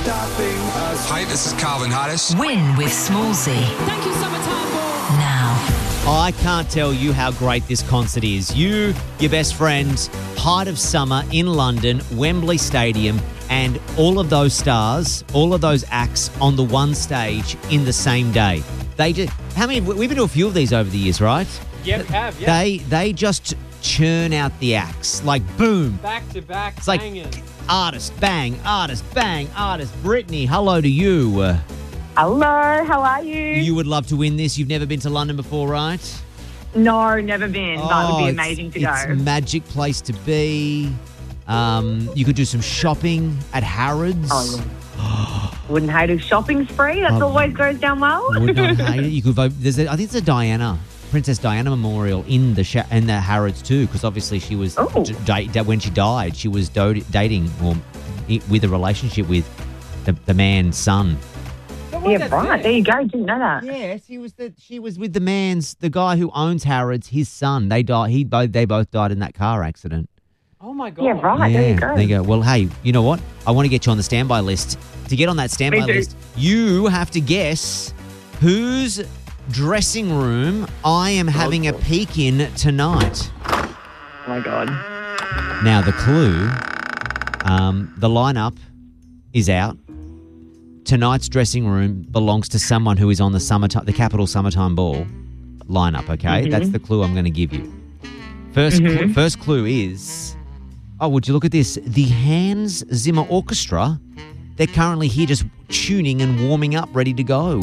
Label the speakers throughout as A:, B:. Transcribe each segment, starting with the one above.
A: Hi, this is Calvin Harris.
B: Win with Smallsy.
C: Thank you, Summertime Ball.
B: Now.
D: I can't tell you how great this concert is. You, your best friends, height of summer in London, Wembley Stadium, and all of those stars, all of those acts on the one stage in the same day. They just, how many? We've been to a few of these over the years, right?
E: Yeah, we have, yeah.
D: They just churn out the acts like boom.
E: Back to back,
D: It's like
E: banging.
D: artist, bang, artist, bang, artist. Brittany, hello to you.
F: Hello, how are you?
D: You would love to win this. You've never been to London before, right?
F: No, never been, but it would be
D: it's-
F: amazing to
D: It's
F: go.
D: a magic place to be. You could do some shopping at Harrods.
F: Wouldn't hate a shopping spree. That always goes down well.
D: Would not hate it. You could vote. I think it's a Princess Diana Memorial in the Harrods too, because obviously she was when she died, she was dating or with a relationship with the man's son.
F: Yeah, right. There you go. Didn't know that.
D: Yes, she was with the guy who owns Harrods, his son. They both died in that car accident.
E: Oh, my God.
F: Yeah, right. There you go.
D: There you go. Well, hey, you know what? I want to get you on the standby list. To get on that standby
F: Me too.
D: list, you have to guess whose dressing room I am having a peek in tonight.
F: Oh, my God.
D: Now, the clue, the lineup is out. Tonight's dressing room belongs to someone who is on the Capital Summertime Ball lineup, okay?
F: Mm-hmm.
D: That's the clue I'm going to give you. First clue is, would you look at this? The Hans Zimmer Orchestra, they're currently here just tuning and warming up, ready to go.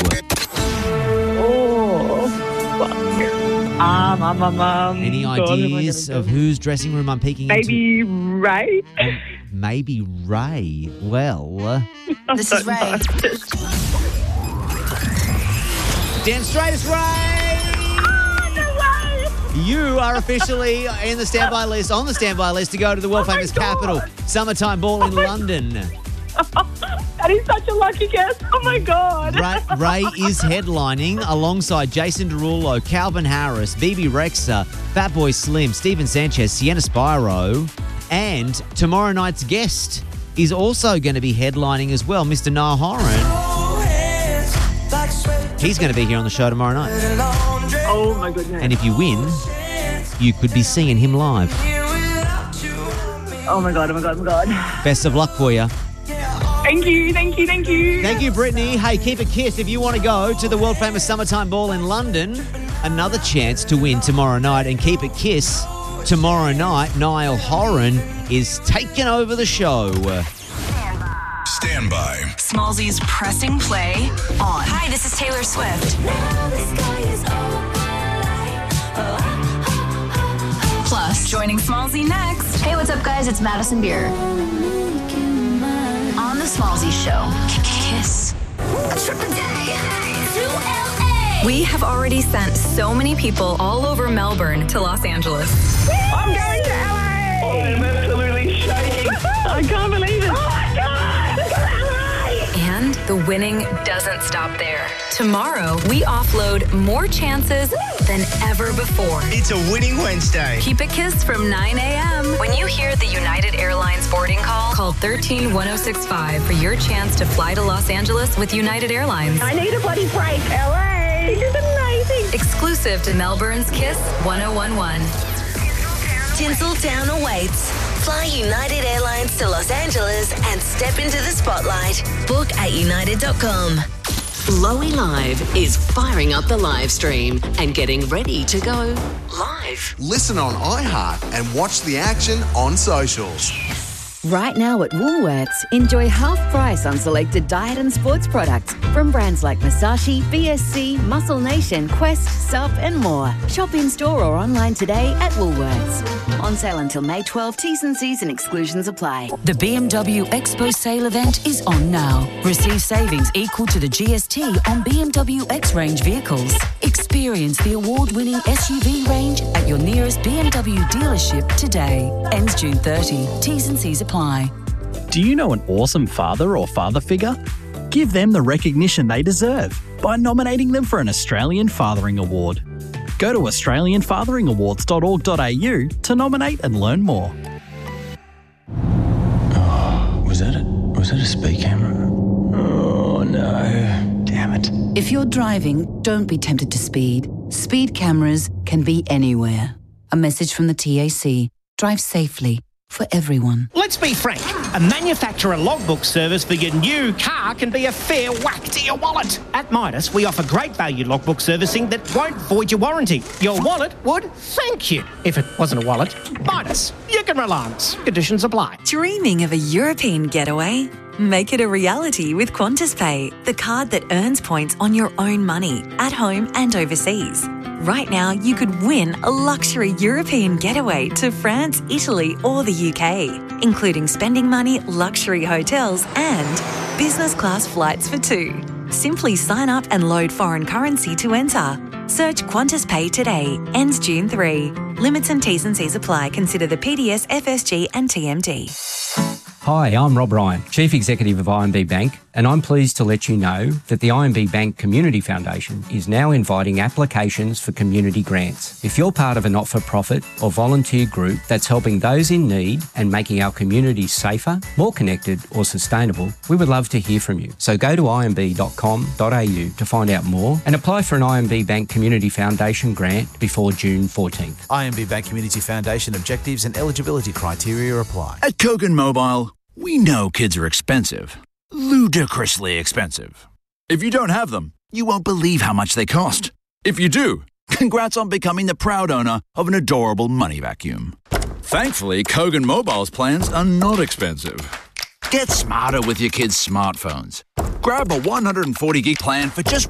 D: Any ideas of whose dressing room I'm peeking into?
F: Maybe Ray?
D: Maybe Ray. Well,
B: This is Ray.
D: Dan Stratus Ray! You are officially on the standby list to go to the world famous Capital Summertime Ball in London.
F: That is such a lucky guess. Oh, my God.
D: Ray is headlining alongside Jason Derulo, Calvin Harris, BB Rexa, Fatboy Slim, Steven Sanchez, Sienna Spyro, and tomorrow night's guest is also going to be headlining as well, Mr. Niall Horan. He's going to be here on the show tomorrow night.
F: Oh, my goodness.
D: And if you win, you could be seeing him live.
F: Oh, my God.
D: Best of luck for you.
F: Thank you.
D: Thank you, Brittany. Hey, keep a kiss if you want to go to the world famous Summertime Ball in London. Another chance to win tomorrow night. And keep a kiss. Tomorrow night, Niall Horan is taking over the show.
A: Stand by.
B: Smallsy's pressing play on. Hi, this is Taylor Swift. Plus, joining Smallsy next.
G: Hey, what's up, guys? It's Madison Beer.
B: On the Smallsy Show. Kiss. We have already sent so many people all over Melbourne to Los Angeles.
F: I'm going to LA. I'm absolutely shaking. I can't believe it. Oh, my God. Let's go to LA.
B: And the winning doesn't stop there. Tomorrow, we offload more chances than ever before.
H: It's a winning Wednesday.
B: Keep it Kiss from 9 a.m. When you hear the United Airlines boarding call 131065 for your chance to fly to Los Angeles with United Airlines.
F: I need a bloody break. LA. This is amazing.
B: Exclusive to Melbourne's Kiss 1011.
I: Tinseltown awaits. Fly United Airlines to Los Angeles and step into the spotlight. Book at united.com.
J: Lowy Live is firing up the live stream and getting ready to go live.
K: Listen on iHeart and watch the action on socials.
L: Right now at Woolworths, enjoy half price on selected diet and sports products from brands like Masashi, BSC, Muscle Nation, Quest, Sup and more. Shop in store or online today at Woolworths. On sale until May 12, T's and C's and exclusions apply.
M: The BMW Expo sale event is on now. Receive savings equal to the GST on BMW X-Range vehicles. Experience the award-winning SUV range at your nearest BMW dealership today. Ends June 30. T's and C's apply.
N: Do you know an awesome father or father figure? Give them the recognition they deserve by nominating them for an Australian Fathering Award. Go to australianfatheringawards.org.au to nominate and learn more.
O: Oh, was that a speed camera?
M: If you're driving, don't be tempted to speed. Speed cameras can be anywhere. A message from the TAC. Drive safely for everyone.
H: Let's be frank. A manufacturer logbook service for your new car can be a fair whack to your wallet. At Midas, we offer great value logbook servicing that won't void your warranty. Your wallet would thank you. If it wasn't a wallet, Midas. You can rely on us. Conditions apply.
B: Dreaming of a European getaway? Make it a reality with Qantas Pay, the card that earns points on your own money, at home and overseas. Right now, you could win a luxury European getaway to France, Italy, or the UK, including spending money, luxury hotels, and business class flights for two. Simply sign up and load foreign currency to enter. Search Qantas Pay today. Ends June 3. Limits and T's and C's apply. Consider the PDS, FSG and TMD.
O: Hi, I'm Rob Ryan, Chief Executive of IMB Bank, and I'm pleased to let you know that the IMB Bank Community Foundation is now inviting applications for community grants. If you're part of a not-for-profit or volunteer group that's helping those in need and making our communities safer, more connected or sustainable, we would love to hear from you. So go to imb.com.au to find out more and apply for an IMB Bank Community Foundation grant before June 14th.
P: IMB Bank Community Foundation objectives and eligibility criteria apply.
Q: At Kogan Mobile, we know kids are expensive. Ludicrously expensive. If you don't have them, you won't believe how much they cost. If you do, congrats on becoming the proud owner of an adorable money vacuum. Thankfully, Kogan Mobile's plans are not expensive. Get smarter with your kids' smartphones. Grab a 140 gig plan for just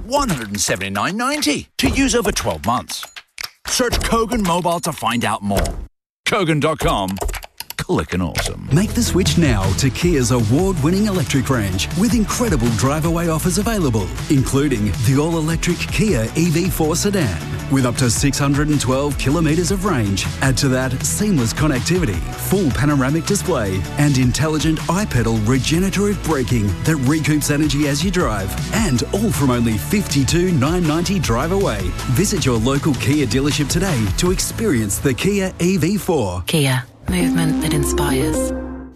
Q: $179.90 to use over 12 months. Search Kogan Mobile to find out more. Kogan.com. Clickin' awesome.
R: Make the switch now to Kia's award-winning electric range with incredible drive-away offers available, including the all-electric Kia EV4 sedan with up to 612 kilometres of range. Add to that seamless connectivity, full panoramic display and intelligent iPedal regenerative braking that recoups energy as you drive, and all from only $52,990 drive away. Visit your local Kia dealership today to experience the Kia EV4.
M: Kia. Movement that inspires.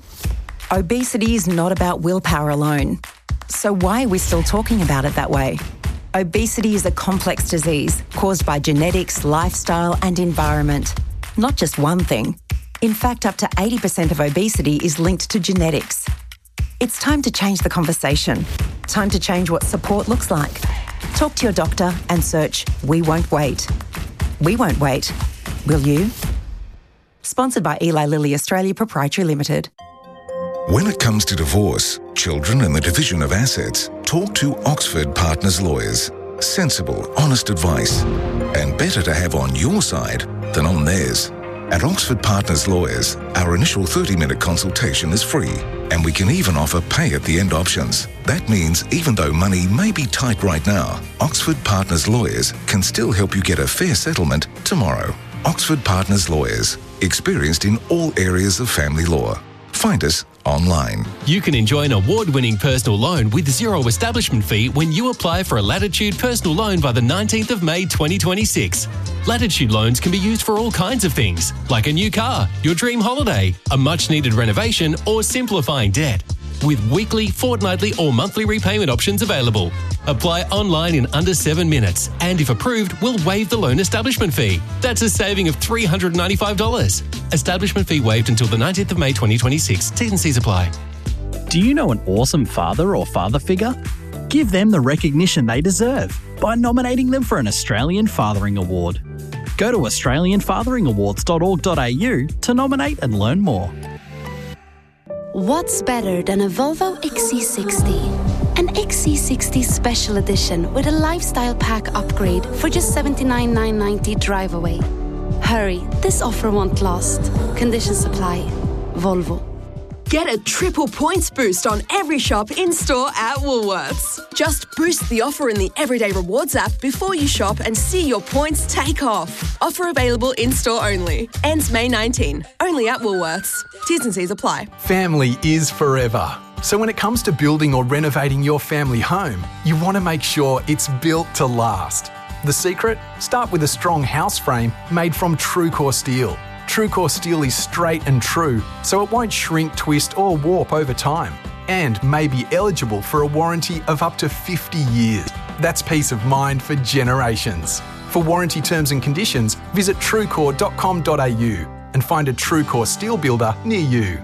S: Obesity is not about willpower alone. So why are we still talking about it that way? Obesity is a complex disease caused by genetics, lifestyle and environment. Not just one thing. In fact, up to 80% of obesity is linked to genetics. It's time to change the conversation. Time to change what support looks like. Talk to your doctor and search We Won't Wait. We won't wait. Will you? Sponsored by Eli Lilly Australia Proprietary Limited.
A: When it comes to divorce, children and the division of assets, talk to Oxford Partners Lawyers. Sensible, honest advice. And better to have on your side than on theirs. At Oxford Partners Lawyers, our initial 30-minute consultation is free, and we can even offer pay-at-the-end options. That means even though money may be tight right now, Oxford Partners Lawyers can still help you get a fair settlement tomorrow. Oxford Partners Lawyers, experienced in all areas of family law. Find us online.
T: You can enjoy an award-winning personal loan with zero establishment fee when you apply for a Latitude personal loan by the 19th of May 2026. Latitude loans can be used for all kinds of things, like a new car, your dream holiday, a much-needed renovation, or simplifying debt. With weekly, fortnightly or monthly repayment options available. Apply online in under 7 minutes, and if approved, we'll waive the loan establishment fee. That's a saving of $395. Establishment fee waived until the 19th of May 2026. T's and C's apply.
N: Do you know an awesome father or father figure? Give them the recognition they deserve by nominating them for an Australian Fathering Award. Go to australianfatheringawards.org.au to nominate and learn more.
U: What's better than a Volvo XC60? An XC60 Special Edition with a lifestyle pack upgrade for just $79,990 drive away. Hurry, this offer won't last. Conditions apply. Volvo.
V: Get a triple points boost on every shop in-store at Woolworths. Just boost the offer in the Everyday Rewards app before you shop and see your points take off. Offer available in-store only. Ends May 19. Only at Woolworths. T's and C's apply.
W: Family is forever. So when it comes to building or renovating your family home, you want to make sure it's built to last. The secret? Start with a strong house frame made from TrueCore steel. TrueCore steel is straight and true, so it won't shrink, twist or warp over time. and may be eligible for a warranty of up to 50 years. That's peace of mind for generations. For warranty terms and conditions, visit truecore.com.au and find a TrueCore steel builder near you.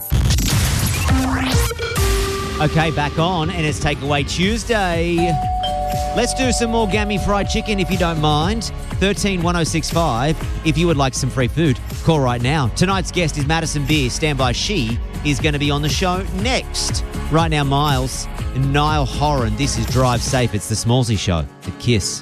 C: Okay, back on, and it's Takeaway Tuesday. Let's do some more Gammy fried chicken if you don't mind. 131065 if you would like some free food. Call right now. Tonight's guest is Madison Beer. Stand by, she is going to be on the show next. Right now, Miles and Niall Horan. This is Drive Safe. It's the Smallsy Show. The Kiss.